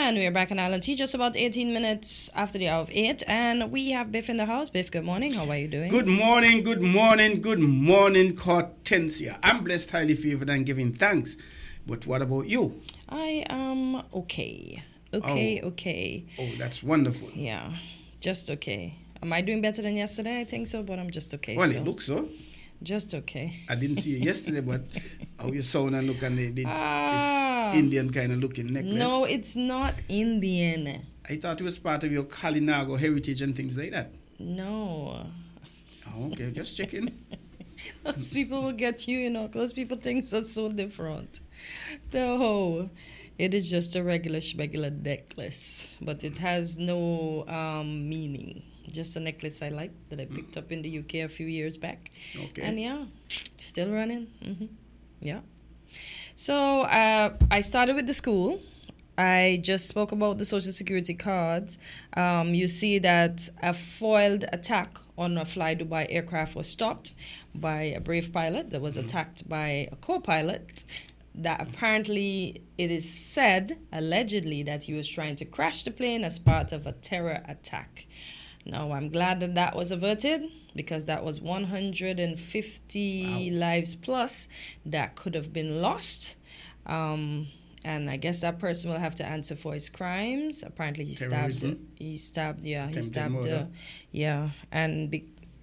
And we're back on Island Tea just about 18 minutes after the hour of 8. And we have Biff in the house. Biff, good morning. How are you doing? Good morning, good morning, good morning, Hortensia. I'm blessed, highly favored, and giving thanks. But what about you? I am okay. Okay. Oh, that's wonderful. Yeah, just okay. Am I doing better than yesterday? I think so, but I'm just okay. Well, so. it looks so. Just okay. I didn't see you yesterday, but how you sound and look and this Indian kind of looking necklace. No, it's not Indian. I thought it was part of your Kalinago heritage and things like that. No. Oh, okay, just checking. Those people will get you, Those people think that's so different. No. It is just a regular necklace, but it has no meaning. Just a necklace I like that I picked up in the UK a few years back. Okay. And yeah, still running. Yeah. So I started with the school. I just spoke about the Social Security cards. You see that a foiled attack on a Fly Dubai aircraft was stopped by a brave pilot that was attacked by a co-pilot. That apparently it is said, allegedly, that he was trying to crash the plane as part of a terror attack. Now, I'm glad that was averted because that was 150 lives plus that could have been lost. And I guess that person will have to answer for his crimes. Apparently, he stabbed, murder. And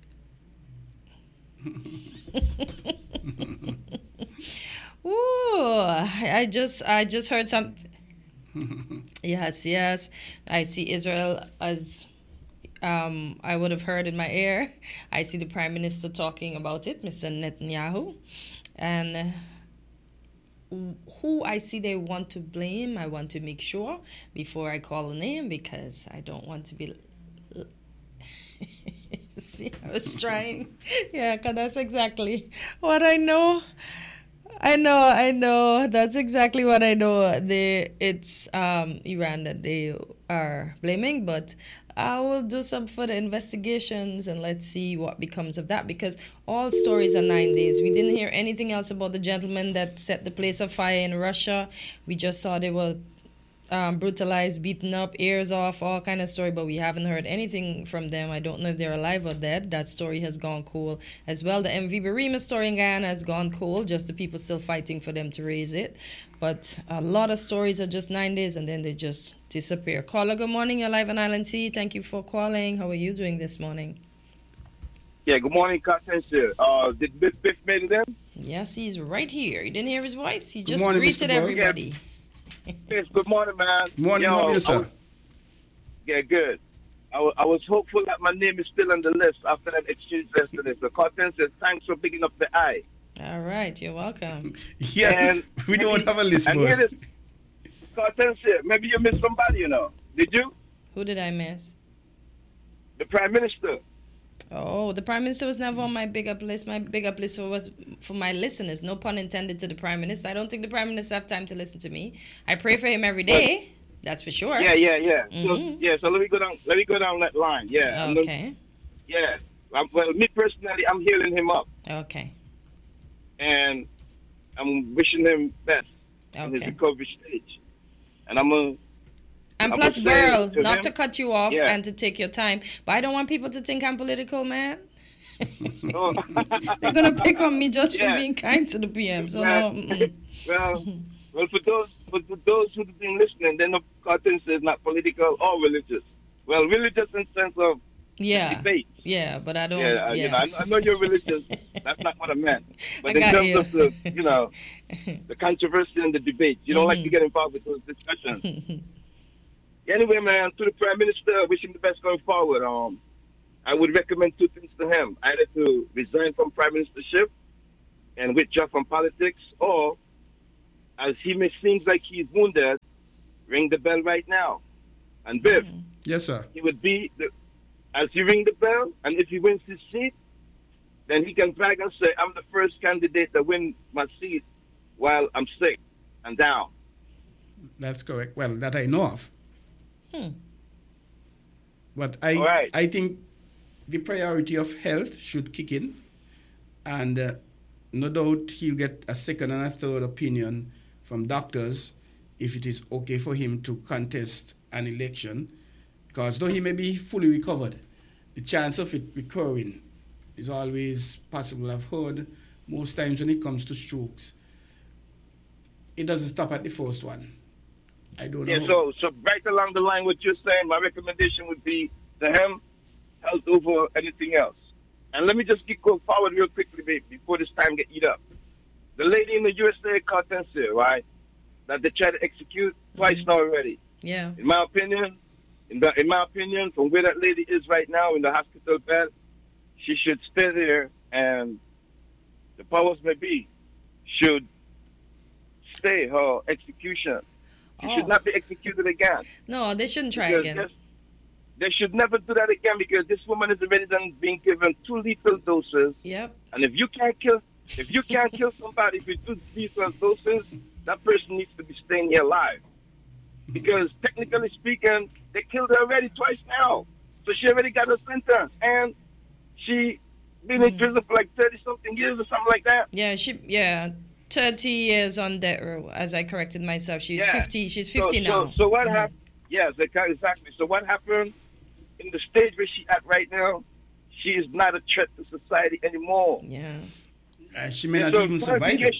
ooh, I just heard something. Yes. I see Israel as I would have heard in my ear. I see the Prime Minister talking about it, Mr. Netanyahu. And who I see they want to blame, I want to make sure before I call a name because I don't want to be... See, I was trying. Yeah, because that's exactly what I know. I know. That's exactly what I know. It's Iran that they are blaming, but I will do some further investigations and let's see what becomes of that because all stories are 9 days. We didn't hear anything else about the gentleman that set the place afire in Russia. We just saw they were brutalized, beaten up, ears off, all kind of story, but we haven't heard anything from them. I don't know if they're alive or dead. That story has gone cool as well. The MV Barima story in Guyana has gone cool, just the people still fighting for them to raise it. But a lot of stories are just 9 days and then they just disappear. Caller, good morning. You're live on Island Tea. Thank you for calling. How are you doing this morning? Yeah, good morning, Captain Sir. Did Biff made it in? Yes, he's right here. You didn't hear his voice? He just morning, greeted Mr. Boy. everybody. Yes, good morning, man. Morning, how are you, sir? Yeah, good. I was hopeful that my name is still on the list after that exchange yesterday. So, Captain says, thanks for picking up the eye. All right, you're welcome. Yeah, and we don't have a list, and boy. Captain said, maybe you missed somebody, Did you? Who did I miss? The Prime Minister. Oh, the Prime Minister was never on my big up list. My big up list was for my listeners. No pun intended to the Prime Minister. I don't think the Prime Minister have time to listen to me. I pray for him every day. That's for sure. Yeah. Mm-hmm. So let me go down that line. Yeah. Okay. Well, me personally, I'm healing him up. Okay. And I'm wishing him best in his recovery stage. And And plus, Burl, not to cut you off Yeah. and to take your time, but I don't want people to think I'm political, man. Oh. They're going to pick on me just for being kind to the PM. So well, no. well, for those who've been listening, then the Carton says not political or religious. Well, religious in sense of debate. Yeah, but I don't. I know you're religious. That's not what I meant. But in terms of the controversy and the debate, you don't like to get involved with those discussions. Anyway, man, to the Prime Minister, wish him the best going forward. I would recommend two things to him: either to resign from Prime Ministership and withdraw from politics, or, as he may seem like he's wounded, ring the bell right now. And Biff, yes, sir. He would be as he ring the bell, and if he wins his seat, then he can brag and say, "I'm the first candidate to win my seat while I'm sick and down." That's correct. Well, that I know of. But right. I think the priority of health should kick in, and no doubt he'll get a second and a third opinion from doctors if it is okay for him to contest an election, because though he may be fully recovered, the chance of it recurring is always possible. I've heard most times when it comes to strokes, it doesn't stop at the first one. I don't know. Yeah, so right along the line what you're saying, my recommendation would be to him, health over anything else. And let me just go forward real quickly, baby, before this time get eat up. The lady in the USA, Cartencia, right, that they tried to execute twice now already. Yeah. In my opinion, from where that lady is right now in the hospital bed, she should stay there, and the powers may be should stay her execution. She should not be executed again. No, they shouldn't try again. They should never do that again, because this woman is already being given 2 lethal doses. Yep. And if you can't kill somebody with 2 lethal doses, that person needs to be staying here alive. Because technically speaking, they killed her already twice now. So she already got her sentence. And she been in prison for like 30-something years or something like that. Yeah, 30 years on death row, as I corrected myself. She's 50 now. So what happened? Yes, exactly. So what happened in the stage where she at right now, she is not a threat to society anymore. Yeah. She may not even survive it.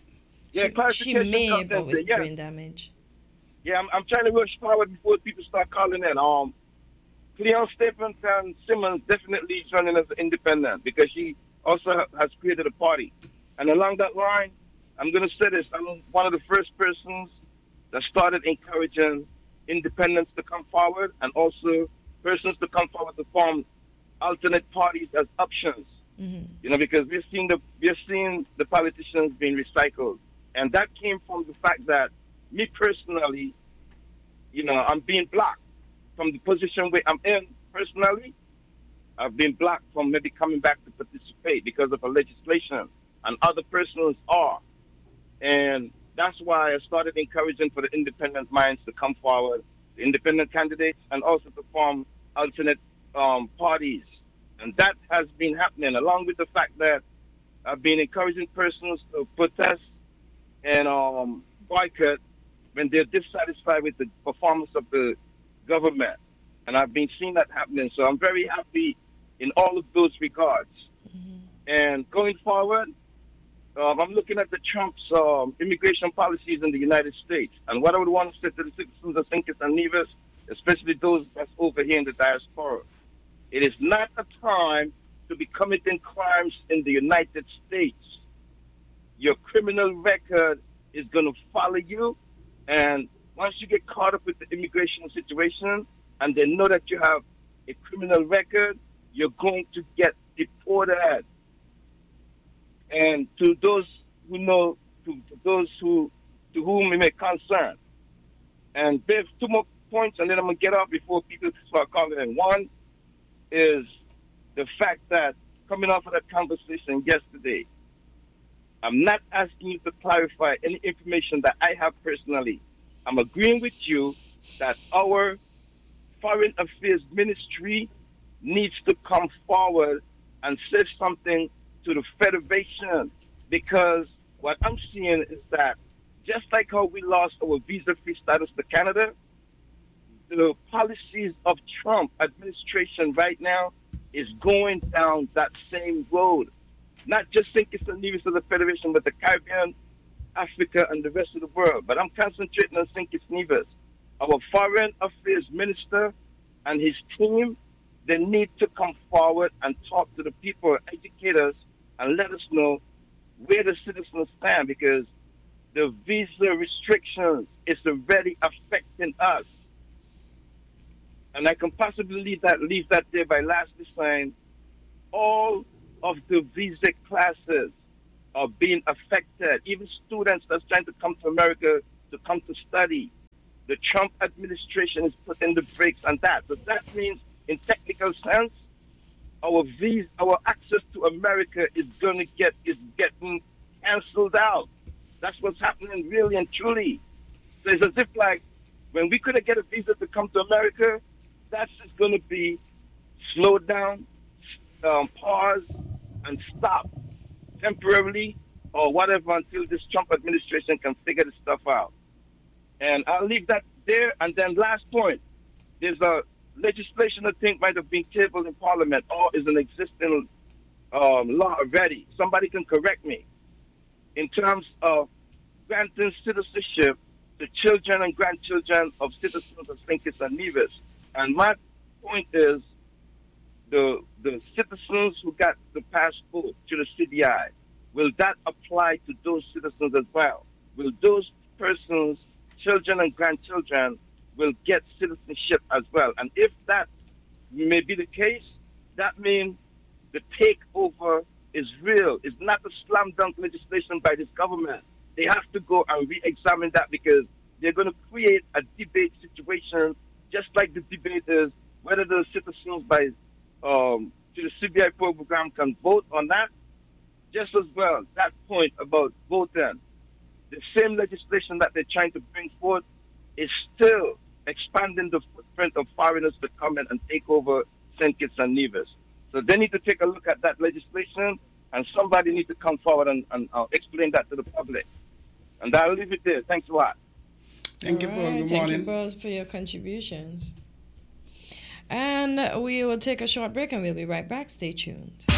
She may, but with brain damage. Yeah, I'm trying to rush forward before people start calling in. Cleon Stapleton Simmons definitely is running as an independent, because she also has created a party. And along that line, I'm going to say this. I'm one of the first persons that started encouraging independents to come forward, and also persons to come forward to form alternate parties as options. Mm-hmm. Because we're seeing the politicians being recycled. And that came from the fact that me personally, I'm being blocked from the position where I'm in personally. I've been blocked from maybe coming back to participate because of a legislation, and other persons are. And that's why I started encouraging for the independent minds to come forward, the independent candidates, and also to form alternate parties. And that has been happening, along with the fact that I've been encouraging persons to protest and boycott when they're dissatisfied with the performance of the government. And I've been seeing that happening. So I'm very happy in all of those regards. Mm-hmm. And going forward, I'm looking at the Trump's immigration policies in the United States. And what I would want to say to the citizens of St. Kitts and Nevis, especially those that's over here in the diaspora, it is not a time to be committing crimes in the United States. Your criminal record is going to follow you. And once you get caught up with the immigration situation and they know that you have a criminal record, you're going to get deported. And to those who know, to whom it may concern. And there's 2 more points, and then I'm going to get off before people start calling in. One is the fact that coming off of that conversation yesterday, I'm not asking you to clarify any information that I have personally. I'm agreeing with you that our Foreign Affairs Ministry needs to come forward and say something to the Federation, because what I'm seeing is that just like how we lost our visa-free status to Canada, the policies of Trump administration right now is going down that same road. Not just St. Kitts and Nevis as a federation, but the Caribbean, Africa, and the rest of the world. But I'm concentrating on St. Kitts and Nevis. Our Foreign Affairs Minister and his team, they need to come forward and talk to the people, educate us, and let us know where the citizens stand, because the visa restrictions is already affecting us. And I can possibly leave that there by lastly saying all of the visa classes are being affected. Even students that's trying to come to America to come to study. The Trump administration is putting the brakes on that. So that means, in technical sense, our access to America is getting canceled out. That's what's happening, really and truly. So it's as if like when we couldn't get a visa to come to America, that's just going to be slowed down, pause, and stop temporarily or whatever until this Trump administration can figure this stuff out. And I'll leave that there. And then last point, there's a legislation I think might have been tabled in Parliament or is an existing law already. Somebody can correct me. In terms of granting citizenship to children and grandchildren of citizens of St. Kitts and Nevis. And my point is the citizens who got the passport to the CDI, will that apply to those citizens as well? Will those persons, children and grandchildren, will get citizenship as well? And if that may be the case, that means the takeover is real. It's not a slam dunk legislation by this government. They have to go and re-examine that because they're going to create a debate situation, just like the debate is whether the citizens to the CBI program can vote on that. Just as well, that point about voting, the same legislation that they're trying to bring forth is still expanding the footprint of foreigners to come in and take over St. Kitts and Nevis. So they need to take a look at that legislation, and somebody needs to come forward and explain that to the public. And I'll leave it there. Thanks a lot. Thank you, Paul. Good morning. Thank you, Paul, for your contributions. And we will take a short break and we'll be right back. Stay tuned.